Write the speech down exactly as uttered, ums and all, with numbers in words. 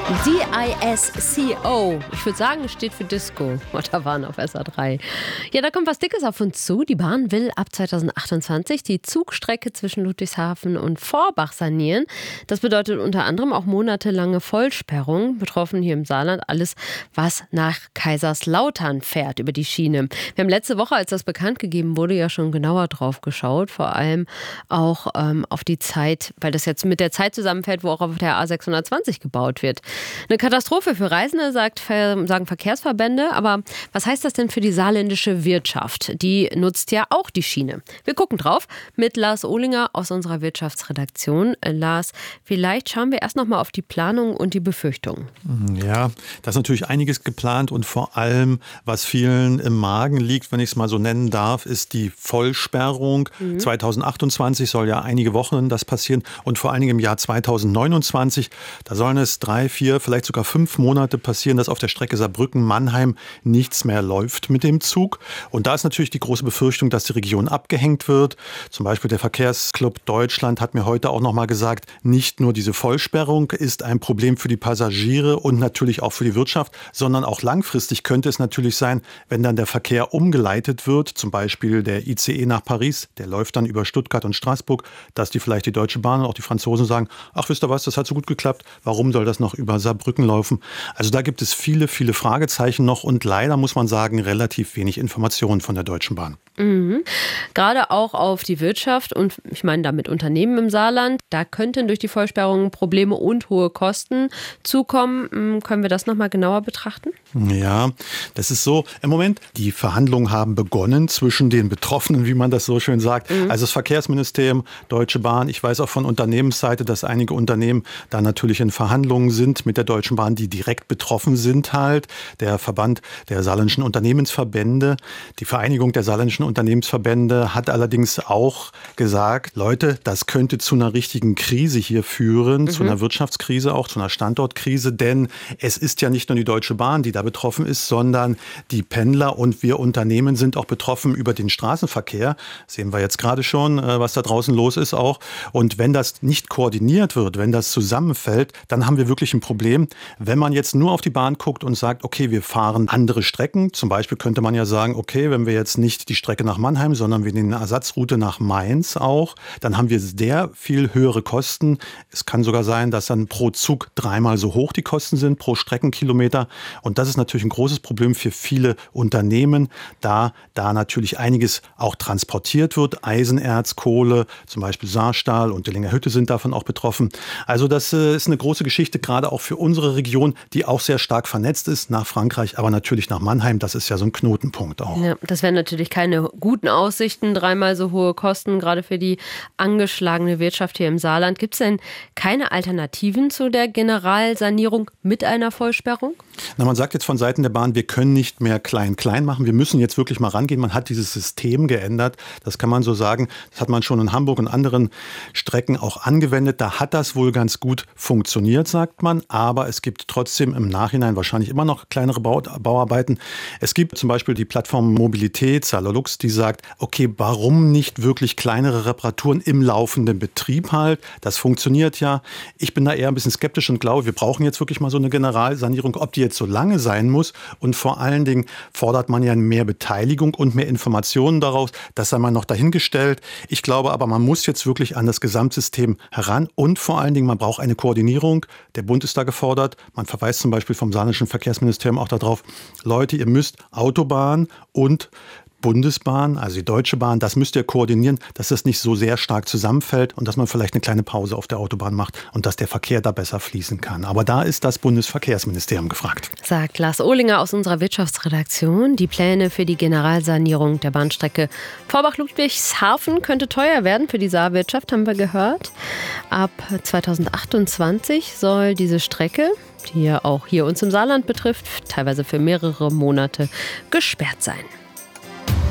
D I S C O. Ich würde sagen, es steht für Disco. Da waren auf S A drei. Ja, da kommt was Dickes auf uns zu. Die Bahn will ab zweitausendachtundzwanzig die Zugstrecke zwischen Ludwigshafen und Vorbach sanieren. Das bedeutet unter anderem auch monatelange Vollsperrung. Betroffen hier im Saarland alles, was nach Kaiserslautern fährt über die Schiene. Wir haben letzte Woche, als das bekannt gegeben wurde, ja schon genauer drauf geschaut. Vor allem auch ähm, auf die Zeit, weil das jetzt mit der Zeit zusammenfällt, wo auch auf der A sechshundertzwanzig gebaut wird. Eine Katastrophe für Reisende, sagt, sagen Verkehrsverbände. Aber was heißt das denn für die saarländische Wirtschaft? Die nutzt ja auch die Schiene. Wir gucken drauf mit Lars Ohlinger aus unserer Wirtschaftsredaktion. Lars, vielleicht schauen wir erst noch mal auf die Planung und die Befürchtungen. Ja, da ist natürlich einiges geplant und vor allem, was vielen im Magen liegt, wenn ich es mal so nennen darf, ist die Vollsperrung. Mhm. zweitausendachtundzwanzig soll ja einige Wochen das passieren und vor allen Dingen im Jahr zweitausendneunundzwanzig, da sollen es drei, vier, vielleicht sogar fünf Monate passieren, dass auf der Strecke Saarbrücken-Mannheim nichts mehr läuft mit dem Zug. Und da ist natürlich die große Befürchtung, dass die Region abgehängt wird. Zum Beispiel der Verkehrsclub Deutschland hat mir heute auch noch mal gesagt, nicht nur diese Vollsperrung ist ein Problem für die Passagiere und natürlich auch für die Wirtschaft, sondern auch langfristig könnte es natürlich sein, wenn dann der Verkehr umgeleitet wird, zum Beispiel der I C E nach Paris, der läuft dann über Stuttgart und Straßburg, dass die vielleicht die Deutsche Bahn und auch die Franzosen sagen, ach, wisst ihr was, das hat so gut geklappt, warum soll das noch über Saarbrücken laufen? Also da gibt es viele, viele Fragezeichen noch und leider muss man sagen, relativ wenig Informationen von der Deutschen Bahn. Mhm. Gerade auch auf die Wirtschaft und ich meine damit Unternehmen im Saarland, da könnten durch die Vollsperrung Probleme und hohe Kosten zukommen. Können wir das nochmal genauer betrachten? Ja, das ist so. Im Moment, die Verhandlungen haben begonnen zwischen den Betroffenen, wie man das so schön sagt. Mhm. Also das Verkehrsministerium, Deutsche Bahn. Ich weiß auch von Unternehmensseite, dass einige Unternehmen da natürlich in Verhandlungen sind mit der Deutschen Bahn, die direkt betroffen sind halt. Der Verband der saarländischen Unternehmensverbände, die Vereinigung der saarländischen Unternehmensverbände hat allerdings auch gesagt, Leute, das könnte zu einer richtigen Krise hier führen, mhm. zu einer Wirtschaftskrise, auch zu einer Standortkrise, denn es ist ja nicht nur die Deutsche Bahn, die da betroffen ist, sondern die Pendler und wir Unternehmen sind auch betroffen über den Straßenverkehr. Sehen wir jetzt gerade schon, was da draußen los ist auch. Und wenn das nicht koordiniert wird, wenn das zusammenfällt, dann haben wir wirklich ein Problem. Wenn man jetzt nur auf die Bahn guckt und sagt, okay, wir fahren andere Strecken, zum Beispiel könnte man ja sagen, okay, wenn wir jetzt nicht die Strecke nach Mannheim, sondern wir nehmen eine Ersatzroute nach Mainz auch, dann haben wir sehr viel höhere Kosten. Es kann sogar sein, dass dann pro Zug dreimal so hoch die Kosten sind, pro Streckenkilometer. Und das ist natürlich ein großes Problem für viele Unternehmen, da da natürlich einiges auch transportiert wird. Eisenerz, Kohle, zum Beispiel Saarstahl und Dillinger Hütte sind davon auch betroffen. Also das ist eine große Geschichte, gerade auch für unsere Region, die auch sehr stark vernetzt ist, nach Frankreich, aber natürlich nach Mannheim. Das ist ja so ein Knotenpunkt auch. Ja, das wären natürlich keine guten Aussichten, dreimal so hohe Kosten, gerade für die angeschlagene Wirtschaft hier im Saarland. Gibt es denn keine Alternativen zu der Generalsanierung mit einer Vollsperrung? Na, man sagt jetzt von Seiten der Bahn, wir können nicht mehr klein-klein machen. Wir müssen jetzt wirklich mal rangehen. Man hat dieses System geändert. Das kann man so sagen. Das hat man schon in Hamburg und anderen Strecken auch angewendet. Da hat das wohl ganz gut funktioniert, sagt man. Aber es gibt trotzdem im Nachhinein wahrscheinlich immer noch kleinere Bau- Bauarbeiten. Es gibt zum Beispiel die Plattform Mobilität, Saarlux, die sagt, okay, warum nicht wirklich kleinere Reparaturen im laufenden Betrieb halt? Das funktioniert ja. Ich bin da eher ein bisschen skeptisch und glaube, wir brauchen jetzt wirklich mal so eine Generalsanierung, ob die jetzt so lange sein muss. Und vor allen Dingen fordert man ja mehr Beteiligung und mehr Informationen daraus. Das sei mal noch dahingestellt. Ich glaube aber, man muss jetzt wirklich an das Gesamtsystem heran und vor allen Dingen, man braucht eine Koordinierung. Der Bund ist da gefordert. Man verweist zum Beispiel vom saarländischen Verkehrsministerium auch darauf, Leute, ihr müsst Autobahn und Bundesbahn, also die Deutsche Bahn, das müsst ihr koordinieren, dass das nicht so sehr stark zusammenfällt und dass man vielleicht eine kleine Pause auf der Autobahn macht und dass der Verkehr da besser fließen kann. Aber da ist das Bundesverkehrsministerium gefragt. Sagt Lars Ohlinger aus unserer Wirtschaftsredaktion. Die Pläne für die Generalsanierung der Bahnstrecke Vorbach-Ludwigshafen könnte teuer werden für die Saarwirtschaft, haben wir gehört. Ab zweitausendachtundzwanzig soll diese Strecke, die ja auch hier uns im Saarland betrifft, teilweise für mehrere Monate gesperrt sein.